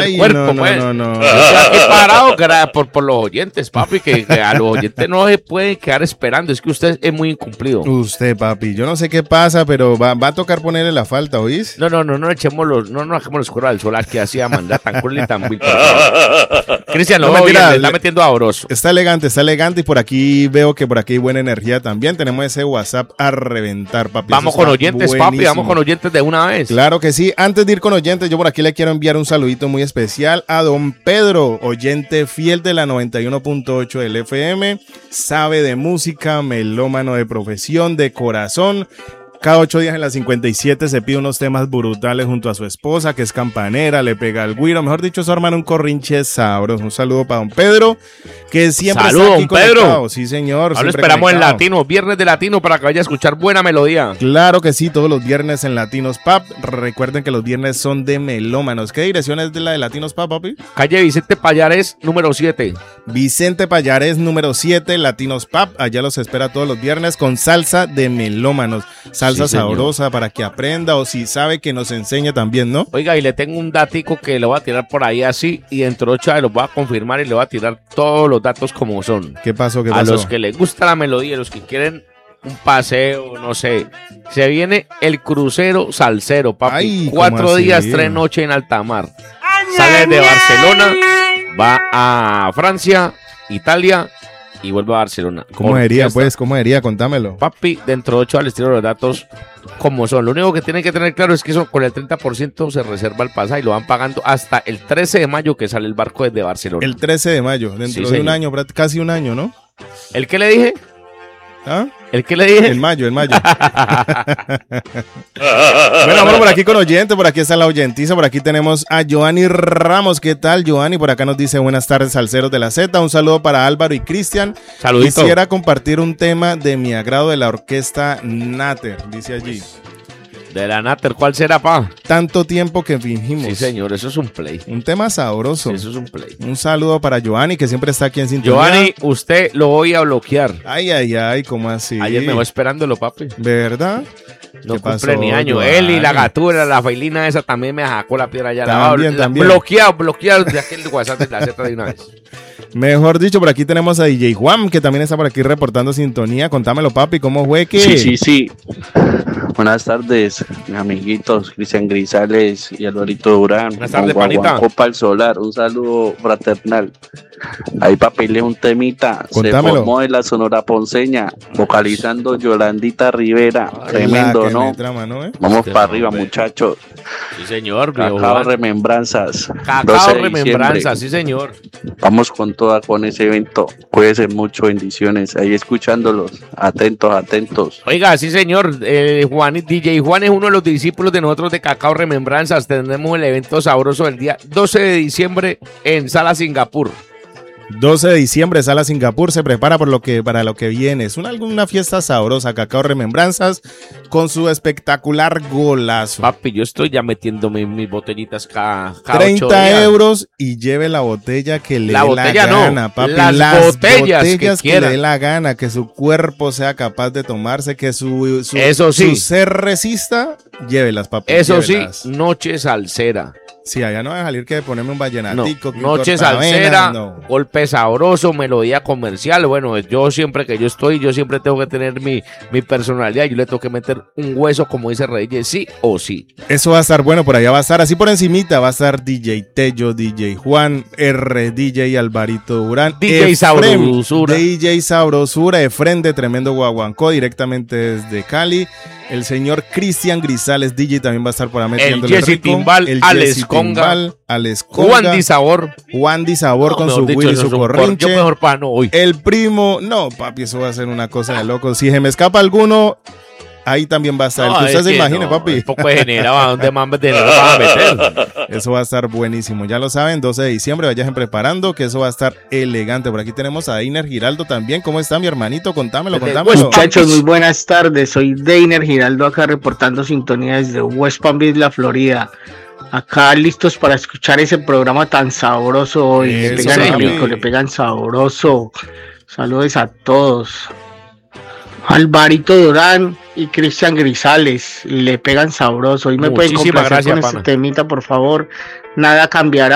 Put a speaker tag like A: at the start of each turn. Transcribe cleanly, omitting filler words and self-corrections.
A: Ay,
B: cuerpo,
A: no.
B: Yo estoy aquí parado por los oyentes, papi, que a los oyentes no se pueden quedar esperando. Es que usted es muy incumplido.
A: Usted, papi, yo no sé qué pasa, pero va a tocar ponerle la falta, ¿oís?
B: No echemos los cueros al sol aquí así a mandar tan cool y tan vil. Cristian, no mentira, le está metiendo sabroso.
A: Está elegante y por aquí veo que por aquí hay buena energía también. Tenemos ese WhatsApp a reventar, papi.
B: Vamos con oyentes, buenísimo. Papi, vamos con oyentes de una vez.
A: Claro que sí. Antes de ir con oyentes, yo por aquí le quiero enviar un saludito muy especial a don Pedro, oyente fiel de la 91.8 del FM, sabe de música, melómano de profesión, de corazón. Cada 8 días en la 57 se pide unos temas brutales junto a su esposa, que es campanera, le pega al güiro. Mejor dicho, su hermano un corrinche sabroso. Un saludo para don Pedro, que siempre está aquí conectado. Sí, señor.
B: Ahora esperamos conectado. En Latino, viernes de Latino, para que vaya a escuchar buena melodía.
A: Claro que sí, todos los viernes en Latinos Pub. Recuerden que los viernes son de melómanos. ¿Qué dirección es de la de Latinos Pub, papi?
B: Calle Vicente Payares, número 7.
A: Vicente Payares, número 7, Latinos Pub. Allá los espera todos los viernes con salsa de melómanos. Salsa sabrosa para que aprenda, o si sabe que nos enseña también, ¿no?
B: Oiga, y le tengo un datico que le voy a tirar por ahí así, y dentro de 8 días los voy a confirmar y le voy a tirar todos los datos como son.
A: ¿Qué pasó?
B: A los que les gusta la melodía, los que quieren un paseo, no sé, se viene el crucero salsero, papi.
A: Ay,
B: 4 días, 3 noches en alta mar. Sale de Barcelona, va a Francia, Italia y vuelve a Barcelona.
A: ¿Cómo sería, pues? ¿Cómo sería? Contámelo.
B: Papi, dentro de 8 al estilo de los datos como son. Lo único que tienen que tener claro es que eso con el 30% se reserva el pasaje y lo van pagando hasta el 13 de mayo que sale el barco desde Barcelona.
A: El 13 de mayo, dentro de un año, casi un año, ¿no?
B: ¿El qué le dije?
A: ¿Ah?
B: ¿El qué le dije?
A: En mayo. Bueno, vamos por aquí con oyentes, por aquí está la oyentiza, por aquí tenemos a Joanny Ramos. ¿Qué tal, Joanny? Por acá nos dice buenas tardes, salseros de la Z. Un saludo para Álvaro y Cristian.
B: Saludito.
A: Quisiera compartir un tema de mi agrado de la orquesta Natter, dice allí.
B: De la Natter, ¿cuál será, pa?
A: Tanto tiempo que fingimos.
B: Sí, señor, eso es un play.
A: Un tema sabroso.
B: Sí, eso es un play.
A: Un saludo para Joanny, que siempre está aquí en sintonía.
B: Joanny, usted lo voy a bloquear.
A: Ay, ¿cómo así?
B: Ayer me voy esperándolo, papi.
A: ¿Verdad?
B: No cumple ni año. Joanny. Él y la gatura, la failina esa también me sacó la piedra allá.
A: También.
B: Bloqueado de aquel WhatsApp de la Z de una vez.
A: Mejor dicho, por aquí tenemos a DJ Juan, que también está por aquí reportando sintonía. Contámelo, papi, ¿cómo fue que?
C: Sí. Buenas tardes, mis amiguitos, Cristian Grisales y Alvarito Durán.
B: Buenas tardes, panita.
C: Copa al Solar, un saludo fraternal. Ahí para pedirle un temita.
A: Contámelo.
C: Se formó de la Sonora Ponceña, vocalizando Yolandita Rivera. Tremendo, ¿no?
A: Trama, ¿no?
C: Vamos para arriba, muchachos.
B: Sí, señor.
C: Cacao Remembranzas.
B: Cacao Remembranzas, sí, señor.
C: Vamos con toda con ese evento. Cuídense mucho, bendiciones. Ahí escuchándolos. Atentos.
B: Oiga, sí, señor. DJ Juan es uno de los discípulos de nosotros de Cacao Remembranzas. Tenemos el evento sabroso del día 12 de diciembre en Sala Singapur.
A: 12 de diciembre, Sala Singapur, se prepara para lo que viene. Es una fiesta sabrosa, Cacao Remembranzas, con su espectacular golazo.
B: Papi, yo estoy ya metiendo mis botellitas cada
A: 30 euros y lleve la botella que le dé la gana, papi.
B: Las botellas que
A: le dé la gana, que su cuerpo sea capaz de tomarse, que su ser resista, llévelas, papi.
B: Eso
A: llévelas.
B: Sí, noche salsera.
A: Sí, allá no va a salir que ponerme un vallenatico.
B: No, noche salsera, golpe sabroso, melodía comercial. Bueno, yo siempre tengo que tener mi personalidad. Yo le tengo que meter un hueso, como dice Reyes, sí o sí.
A: Eso va a estar bueno, por allá va a estar así por encimita. Va a estar DJ Tello, DJ Juan, DJ Alvarito Durán,
B: DJ Sabrosura.
A: DJ Sabrosura, Efren de Tremendo Guaguancó, directamente desde Cali. El señor Cristian Grisales, DJ, también va a estar por ahí metiéndole
B: el Jesse Timbal, Alex Conga, Juan Di Sabor
A: con su Willy y su corrinche.
B: Yo mejor para no hoy.
A: El primo, no, papi, eso va a ser una cosa de loco. Si se me escapa alguno, ahí también va a estar. Que usted se imagine, papi.
B: Un poco de generado, ¿a dónde más de dinero vas a meter?
A: Eso va a estar buenísimo. Ya lo saben, 12 de diciembre, vayan preparando, que eso va a estar elegante. Por aquí tenemos a Deiner Giraldo también. ¿Cómo está, mi hermanito? Contámelo.
D: Muchachos, muy buenas tardes. Soy Deiner Giraldo, acá reportando sintonía desde West Palm Beach, la Florida. Acá listos para escuchar ese programa tan sabroso hoy. Le pegan sabroso. Saludos a todos. Alvarito Durán y Cristian Grisales le pegan sabroso. Hoy me pueden complacer con este temita, por favor. Nada cambiará.